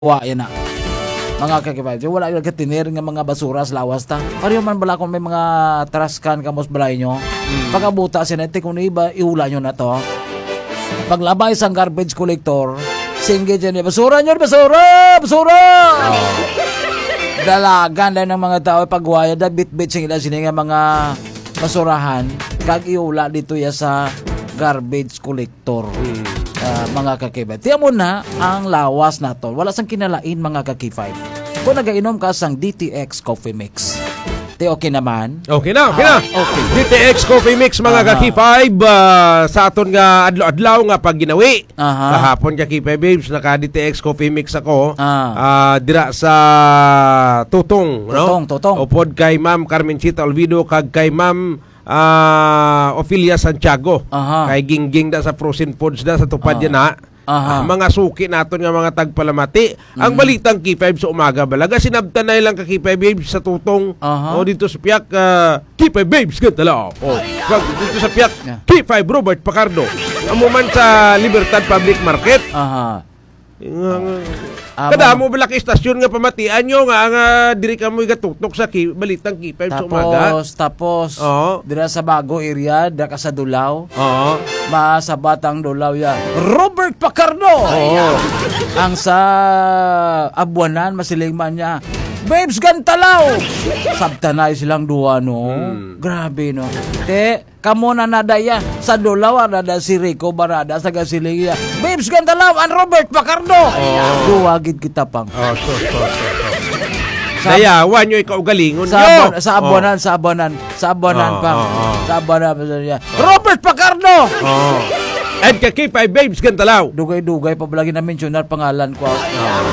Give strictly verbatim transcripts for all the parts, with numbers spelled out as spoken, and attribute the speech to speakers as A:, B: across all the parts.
A: Wa yan na. Mga kakibay, wala yung katinir nga mga basura sa lawas ta. Pariyo man bala kung may mga traskan kamos balay nyo. Mm. Pagkabuta sinete kung iba, iula nyo na to. Paglabay sang garbage collector, singgit dyan, basura nyo, basura! Basura! Oh. Dalagan dahil ng mga tao, pagwaya, da bit-bit sing ila sila nga mga basurahan, kag iula dito ya sa garbage collector. Mm. Uh, mga kakibay. Tiyan mo na ang lawas na to. Wala sang kinalain mga kakibay. Kung nagainom ka sang D T X Coffee Mix. Ti okay naman?
B: Okay na, okay
A: ah,
B: na.
A: Okay.
B: D T X Coffee Mix mga kakibay. Uh, sa aton nga adlaw-adlaw nga pag ginawi.
A: Aha.
B: Kahapon kakibay babes, naka D T X Coffee Mix ako.
A: Ah.
B: Uh, dira sa Tutong.
A: Tutong,
B: no?
A: Tutong.
B: Upod kay Ma'am Carmencita Olvido kag kay Ma'am Uh, Ophelia Santiago.
A: Aha.
B: Kay Gingging da sa Frozen Foods da sa tupad yan na.
A: Uh,
B: mga suki naton nga mga tagpalamati. Mm. Ang balitang K five sa umaga balaga sinabtan na ilang ka K five babes sa Tutong.
A: Uh-huh.
B: O dito sa Piak uh, K five babes gantala. O dito sa Piak yeah. K five Robert Pacardo. Amo man sa Libertad Public Market.
A: Aha.
B: Uh, Kada mo balaki istasyon nga pamatian nyo nga nga diri ka mo igatutok sa ki, balitang K five sa umaga.
A: Tapos, tapos,
B: oh.
A: dira sa bago area, dira ka sa Dulaw.
B: Oo.
A: Ma sa Batang Dulaw ya. Robert Pacardo!
B: Oo.
A: Ang sa Abuanan, masiling man niya. Babes Gantalaw! Sabtanay silang duwa, no? Hmm. Grabe, no? Te, kamo na nadaya sa Dulaw, nada si Rico Barada sa Gasilia. Babes Gantalaw, ang Robert Pacardo! Oh. Duwagid kita pang.
B: Oh, so, so, so, so. Dayawan nyo ikaw galingon
A: sa
B: nyo.
A: Abon, sa Abonan, oh. sa Abonan, sa Abonan
B: oh,
A: pang.
B: Oh, oh.
A: Sa Abonan, oh. Robert Pacardo!
B: Oh. And ka K five babes Gantalaw.
A: Dugay-dugay pa balagi na mentionar pangalan ko. Oh.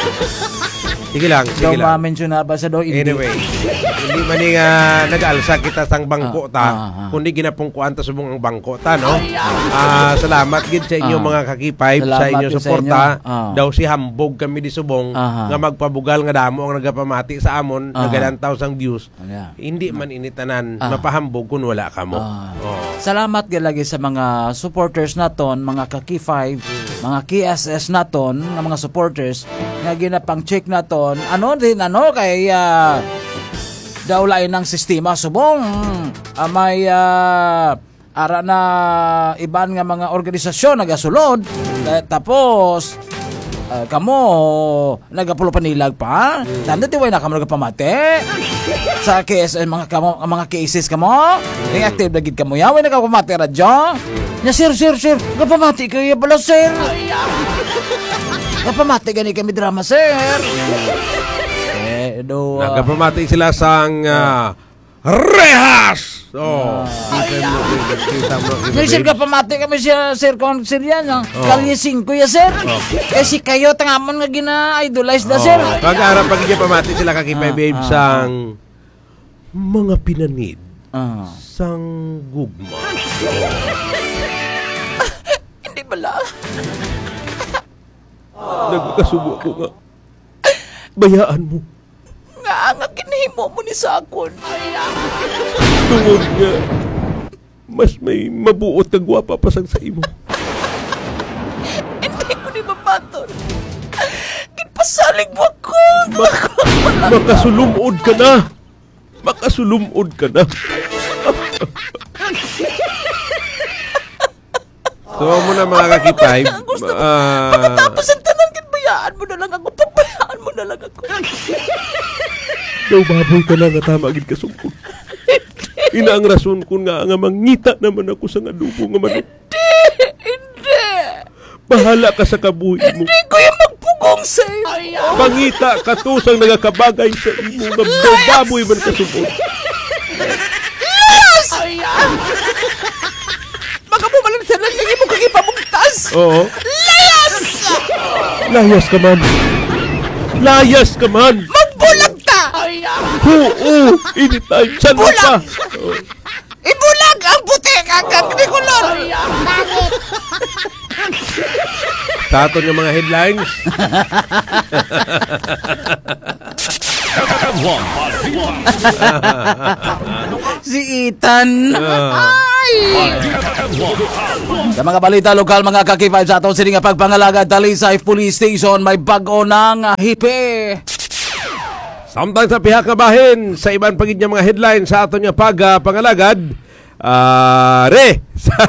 B: Sige lang, sige
A: lang. Daw ma-mentionar ba sa do?
B: Anyway, hindi man nga uh, nag-alsa kita sang bangko ta, ah, ah, ah. kundi ginapungkuan ta subong ang bangko ta, no? Ah, uh, salamat gid sa inyo ah. mga kakipay sa inyo suporta. Ah. Daw si hambog kami di subong ah. nga magpabugal nga damo ang nagapamati sa amon, ah. nagalantaw sang views. Ah, yeah. Hindi man initanan ah. mapahambog kun wala kamo. Ah. Oh.
A: Salamat gid lagi sa mga supporters naton, mga kakipay, hmm. mga K S S naton, nga mga supporters nga ginapang check naton. Ano din ano kay uh, daulay ng sistema subong uh, may uh, ara na iban nga mga organisasyon nagasulod eh, tapos uh, kamo nagapulo panilag pa nando ti way na kamo nagapamate sa K S mga kamo mga cases kamo ning active na gid kamo yaw nagapamate radyo nya sir sir sir nagapamate kay bala sir nagapamate gani kami drama sir. Eh, do uh,
B: nagapamati sila sang uh, rehas. Oh.
A: Sir, sir kapamati kami siya sir kon sir yan. Oh. Kalye five ya sir. Oh. Kasi kayo tangamon nga gina-idolize da oh. sir.
B: Pag-arap pag pamati sila kakipay ah, babe ah, sang ah. mga pinanid ah. sang gugma.
A: Hindi bala.
B: Nagkasubo ko nga. Bayaan mo.
A: Nga, nga kinahimo mo ni Sakon.
B: Tungod nga, mas may mabuot na gwapa pasang sa imo.
A: Hindi ko ni mapaton. Kipasalig mo ako.
B: Mak- makasulumod ka na. Makasulumod ka na. So mo na mga kakipay.
A: Uh, Pagkatapos ang tanan, bayaan mo na lang ako. Pagbayaan mo na lang ako.
B: Daw baboy ka na nga tama agad kasungkod. Ina ang rason ko nga nga mangita naman ako sa adobo nga manok.
A: Hindi! Hindi!
B: Bahala ka sa kabuhi mo.
A: Hindi ko yung magpugong sa iyo.
B: Pangita ka to sang nagakabagay sa imo nga baboy man kasungkod.
A: Yes! Baka mo malang sa lang mo kagipabugtas.
B: Oo.
A: Layas!
B: Layas ka man. Layas ka man.
A: Magbulag ta!
B: Oo, anytime. Saan mo pa? Oh.
A: Ibulag ang puti kagad ni kulon. Bakit?
B: Sa aton yung mga headlines.
A: Si Ethan. Uh. Sa mga balita lokal, mga kakipay, sa ato sini nga pagpangalagad Talisay Police Station, may bago ng hipe.
B: Samtang sa pihak nga bahin, sa iban pagid nga mga headline sa aton nga pagpangalagad, ah, re.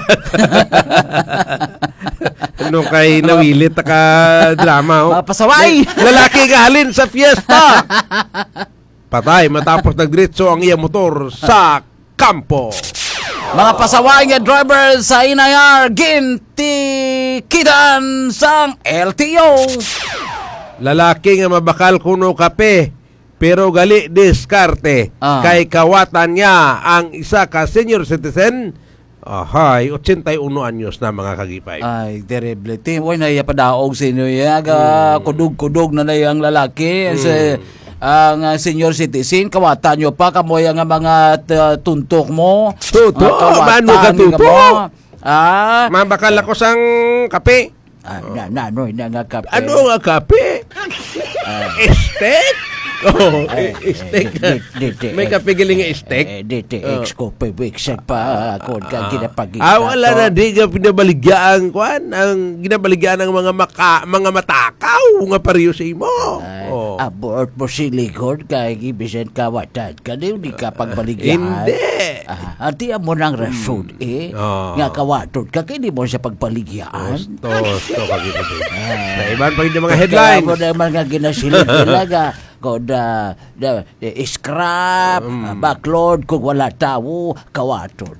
B: Ano kay nawilit ka drama, oh.
A: Mapasaway!
B: Lalaki nga halin sa fiesta. Patay matapos nagdiretso ang iyang motor sa kampo.
A: Mga pasaway nga driver sa Inayar, gintikitan sang L T O.
B: Lalaki nga mabakal kuno kape, pero gali diskarte.
A: Ah.
B: Kay kawatan niya ang isa ka senior citizen. Ahay, eighty-one anyos na mga kagipay.
A: Ay, terrible. Timoy na iya padaog sa inyo. Yaga, kudug-kudug na na ang lalaki.
B: Mm.
A: Sa, ang uh, senior citizen, kawatan nyo pa, kamoy ang mga uh, tuntok mo.
B: Tuto?
A: Uh,
B: Mano ka tuto?
A: Ah,
B: Mabakal ako sang kape.
A: ah, na, na, no, na nga kape.
B: Ano nga kape? Steak? Oh, steak. May kape galing nga steak?
A: Eh, D T X ko, pibigsan pa ako ka ginapagita.
B: Ah, wala na di ka pinabaligyan kwan ang ginabaligyan ng mga maka, mga matakaw nga pariyo sa imo.
A: Ay,
B: Oh.
A: abort mo si likod kay gibisan kawatan ka di di ka pagbaligyan.
B: Hindi.
A: Ah, ati mo nang rason eh.
B: Oh.
A: Nga kawaton ka kay di mo siya pagbaligyan.
B: To, to kagito. Sa iban pa yung mga headlines.
A: Kaya mo naman nga ginasilid nila nga kung da, da, da, scrap, ah, backload, kung wala tao, kawaton.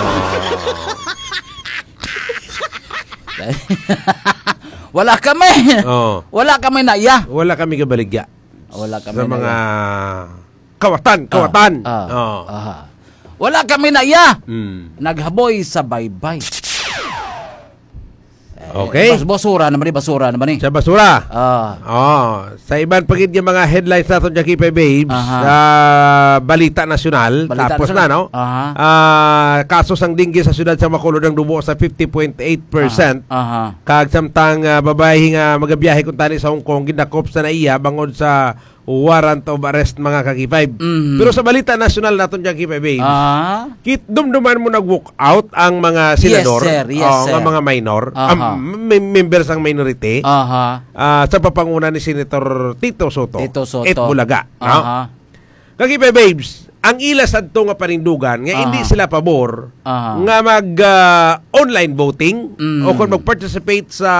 A: Wala kami.
B: Oh.
A: Wala kami na iya.
B: Wala kami kabaligya.
A: Wala kami
B: Sa
A: na
B: mga
A: iya.
B: kawatan, kawatan.
A: Ah, ah,
B: Oh.
A: aha. Wala kami na iya.
B: Mm.
A: Naghaboy sa baybay.
B: Okay.
A: Bas basura naman ni, basura naman ni.
B: Sa basura.
A: Ah.
B: Oh, sa iban pagid yung mga headlines natin sa Kipay Babes,
A: Aha.
B: sa Balita Nasyonal,
A: Balita
B: tapos
A: Nasyonal.
B: na, no?
A: Aha.
B: Ah, kaso sang dinggi sa siyudad sa Macolod ang dubo sa fifty point eight percent.
A: Aha.
B: Kag samtang uh, babae nga magabiyahe kung tani sa Hong Kong, gidakop sa naiya bangod sa warrant of arrest mga kakipay.
A: Mhm.
B: Pero sa Balita Nasyonal natin sa Kipay Babes,
A: Ah.
B: kit dumduman mo nag-walk out ang mga senador,
A: Yes, sir. Yes,
B: oh,
A: sir.
B: nga mga minor,
A: Aha.
B: um, mem- members ang minority.
A: Aha.
B: Ah, sa papanguna ni Senator Tito Soto,
A: Tito Soto.
B: et Bulaga. No?
A: Aha.
B: Kagipay babes, ang ila sadto nga panindugan nga
A: Aha.
B: hindi sila pabor
A: Aha.
B: nga mag ah, online voting
A: Mm.
B: o kung mag-participate sa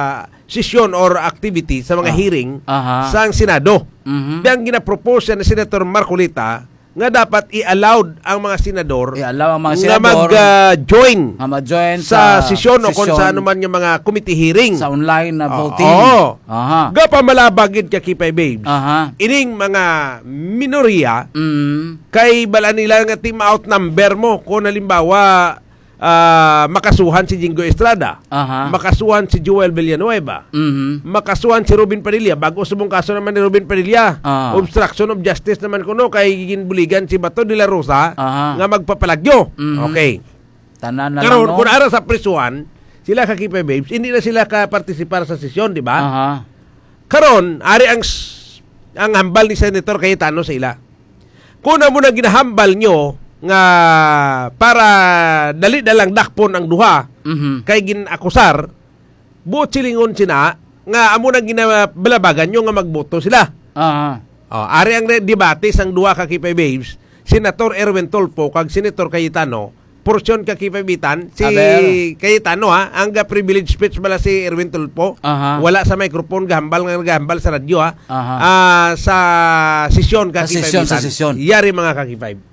B: session or activity sa mga
A: Ah.
B: hearing
A: Aha.
B: sa ang Senado.
A: Mhm.
B: Yang ginapropose ni Senator Marcolita nga dapat i-allowed ang mga senador
A: I-allow ang mga
B: nga
A: senador
B: mag-join
A: nga ma-join
B: sa, session o kung
A: sesyon
B: sa anuman yung mga committee hearing.
A: sa online na
B: Oo.
A: voting.
B: Oo.
A: Aha.
B: Gapa malabagid ka Kipay babes.
A: Aha.
B: Ining mga minorya
A: Mm.
B: kay bala nila nga team out number mo kung halimbawa ah, makasuhan si Jingo Estrada,
A: Aha.
B: makasuhan si Joel Villanueva,
A: Mhm.
B: makasuhan si Robin Padilla. Bago subong kaso naman ni Robin Padilla,
A: Ah.
B: obstruction of justice naman kuno kay ginbuligan si Bato de la Rosa
A: Aha.
B: nga magpapalagyo.
A: Mhm.
B: Okay.
A: Tanan na
B: Karon
A: lang, no?
B: kung ara sa prisuhan, sila kakipay babes, hindi na sila ka-participar sa sesyon, di ba?
A: Aha.
B: Karon, ari ang s- ang hambal ni Senator Cayetano sa ila. Kuna mo na ginahambal nyo nga para dali dalang dakpon ang duha
A: Mhm.
B: kay ginakusar, buot silingon sina nga amo nang ginabalabagan nyo nga magboto sila.
A: Aha.
B: Oh, ari ang debate sang duha ka Kipay babes, Senator Erwin Tolpo kag Senator Cayetano. Porsyon ka kipabitan si
A: Aber.
B: Cayetano ha, ang ga privilege speech bala si Erwin Tulpo.
A: Aha.
B: Wala sa microphone gahambal nga gahambal sa radyo ha.
A: Aha.
B: Ah, sa sesyon ka
A: Sa sesyon, sa sesyon.
B: Yari mga kakipay.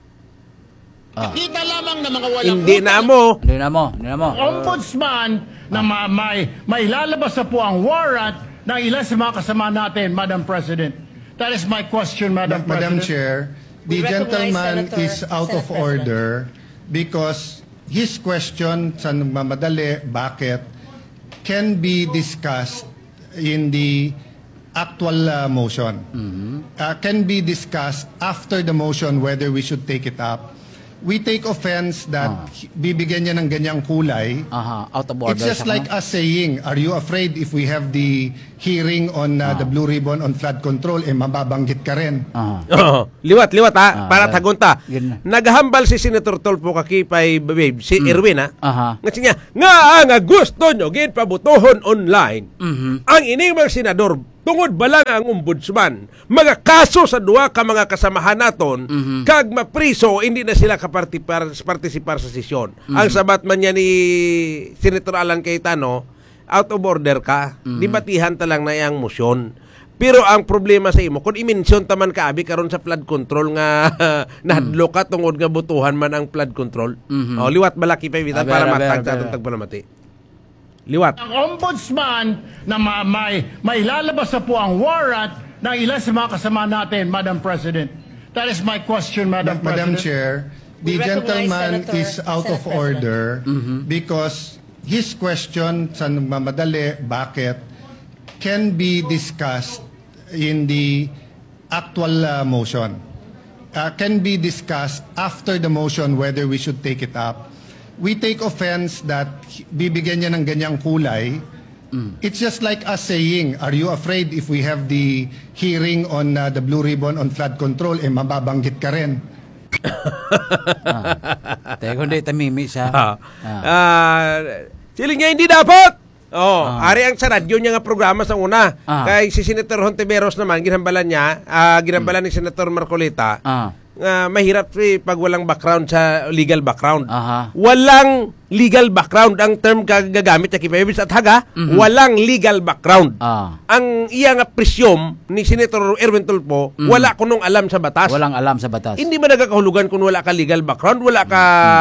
A: Ah.
C: Kita lamang na mga walang
B: Hindi na mo.
A: Hindi na mo, hindi na mo.
C: ombudsman na ma- may, may lalabas na po ang warrant ng ilan sa mga kasama natin, Madam President. That is my question, Madam
D: Madam
C: President.
D: Chair, the
E: We recognize
D: gentleman
E: Senator-
D: is out of
E: Senate
D: order because his question sa nagmamadali, bakit, can be discussed in the actual uh, motion. Uh, can be discussed after the motion whether we should take it up. we take offense that
A: Ah.
D: bibigyan niya ng ganyang kulay.
A: Aha, out of order.
D: It's just
A: siya,
D: like
A: no?
D: us saying, are you afraid if we have the hearing on uh, the Blue Ribbon on flood control, eh mababanggit ka rin.
A: Aha.
B: Oo. Liwat, liwat ha.
A: Ah,
B: para
A: ah,
B: tagunta.
A: yun na.
B: Naghahambal si Senator Tolpo kakipay babe, si Erwin ha.
A: Aha.
B: Nga siya, nga nga gusto nyo gin pabutohon online. Ang inimang senador tungod ba lang ang ombudsman magakaso sa duwa ka mga kasamahan naton kag mapriso hindi na sila kapartipar partisipar sa sesyon. Ang sabat man niya ni Senator Alan Cayetano, out of order ka. Dibatihan ta lang na yang motion. Pero ang problema sa imo kung i-mention taman kaabi karon sa flood control nga nahadlo ka tungod nga butuhan man ang flood control. O liwat balaki pa ibitan
A: Aber,
B: para
A: aber,
B: matag sa
A: aber.
B: atong tagpalamati. Liwat.
C: Ang ombudsman na ma- may, may lalabas na po ang warrant ng ilan sa mga kasama natin, Madam President. That is my question, Madam,
D: Madam
C: President.
D: Chair, the
E: We recognize
D: gentleman
E: Senator-
D: is out of
E: Senate
D: order because his question sa nagmamadali, bakit, can be discussed in the actual uh, motion. Uh, can be discussed after the motion whether we should take it up. We take offense that bibigyan niya ng ganyang kulay. It's just like us saying, are you afraid if we have the hearing on uh, the Blue Ribbon on flood control, eh mababanggit ka rin.
A: Teka, hindi tamimi siya.
B: Ah.
A: Ah.
B: Ah, siling niya hindi dapat. Oh, ari ang sa radyo niya nga programa sa una.
A: Ah.
B: Kay si Senator Hontiveros naman ginambalan niya, ah, ginambalan ni Senator Marcolita.
A: Ah.
B: nga mahirap eh, pag walang background sa legal background.
A: Aha.
B: Walang legal background ang term gagamit sa kipayabis at haga, walang legal background.
A: Ah.
B: Ang iya nga presyum ni Senator Erwin Tulfo, wala kunong alam sa batas.
A: Walang alam sa batas.
B: Hindi ba nagakahulugan kung wala ka legal background, wala ka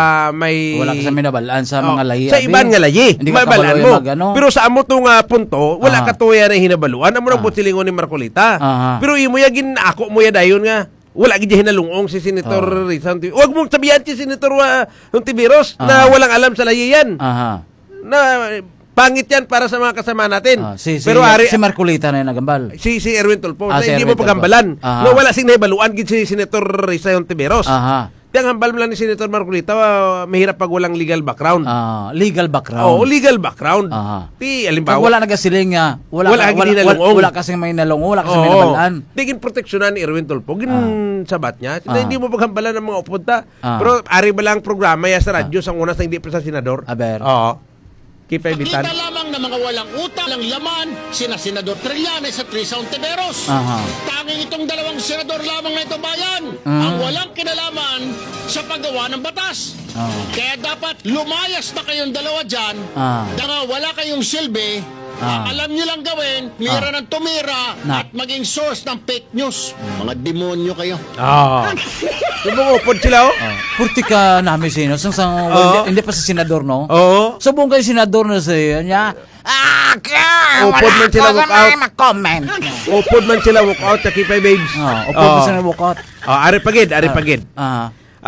B: may
A: Wala ka sa minabalaan sa
B: Oh,
A: mga lahi.
B: sa
A: abi.
B: iban nga layi.
A: Hindi ka
B: Mabalaan
A: kabaloy
B: mo.
A: mag, ano?
B: Pero sa amo tong nga punto, wala
A: Ah.
B: ka tuya na hinabaluan. Amo nang butsilingon ni Marcolita.
A: Aha.
B: Pero imo ya gin ako mo ya dayon nga. Wala gid hinalungong si Senator Rizal. Huwag mong sabihan si Senator uh, Hontiveros na walang alam sa layi yan.
A: Aha.
B: Na pangit yan para sa mga kasama natin.
A: Ah, si, si,
B: Pero ari,
A: si Marcolita na yung nagambal.
B: si, si Erwin Tulfo,
A: Ah,
B: na
A: si
B: hindi
A: Erwin
B: mo pagambalan.
A: Tulfo. Aha.
B: Na wala sing nahibaluan gid si Senator Rizal Hontiveros.
A: Aha.
B: Tiyang hambal mo lang ni Senator Marcolita, uh, mahirap pag walang legal background.
A: Ah, legal background.
B: Oo, legal background.
A: Aha.
B: Ti,
A: Pag
B: alimbawa,
A: wala nagasiling nga, wala,
B: Wala
A: ka,
B: gid
A: wala, wala,
B: hinalungong.
A: wala kasing may nalungo, wala kasing may
B: Oo.
A: nabalaan.
B: Tigin proteksyonan ni Erwin Tulfo, gin sabat niya.
A: Ah.
B: Hindi mo paghambalan ng mga upunta.
A: Ah.
B: Pero ari ba lang programa ya sa radyo sa una sa hindi pa sa senador?
A: Aber.
B: Oo. Keep evitan.
F: Kita lamang na mga walang utang ng laman, sina Senador Trillanes at Risa Hontiveros.
A: Aha.
F: Tanging itong dalawang senador lamang na ito bayan,
A: Mhm.
F: ang walang kinalaman sa paggawa ng batas.
A: Ah.
F: Kaya dapat lumayas na kayong dalawa dyan,
A: Ah.
F: dahil wala kayong silbi,
A: Ah.
F: ang alam nyo lang gawin, mira ng tumira,
A: Na.
F: at maging source ng fake news. Mga demonyo kayo.
B: Oo. Sumungupod sila, oh.
A: Oh. Purti ka namin sino. Sang, sang,
B: Oo.
A: hindi, hindi pa sa senador, no?
B: Oo.
A: Subong kayo senador na sa iyo niya. Ah, ka!
B: Upod man sila walk out.
A: mag-comment.
B: Upod man sila walk out sa Kipay Babes.
A: Oh, upod
B: Oo.
A: man sila walkout.
B: Oh, ari pagid, ari pagid.
A: Ah.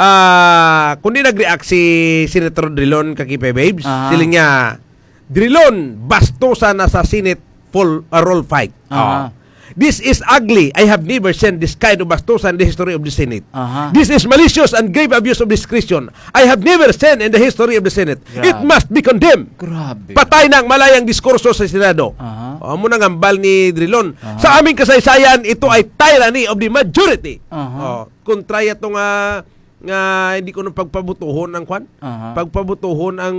B: Ah, kundi nag-react si Senator Drilon kakipay Babes,
A: Aha.
B: siling niya, Drilon, bastusan na sa Senate full uh, roll fight.
A: Aha.
B: Oh. This is ugly. I have never seen this kind of bastusan in the history of the Senate.
A: Aha.
B: This is malicious and grave abuse of discretion. I have never seen in the history of the Senate. It
A: Grabe.
B: must be condemned.
A: Grabe.
B: Patay na ang malayang diskurso sa Senado.
A: Aha.
B: O, amo nang ambal ni Drilon. Sa aming kasaysayan, ito ay tyranny of the majority.
A: Aha.
B: O, kontraya to nga nga hindi ko nung pagpabutuhon ang kwan.
A: Aha.
B: Pagpabutuhon ang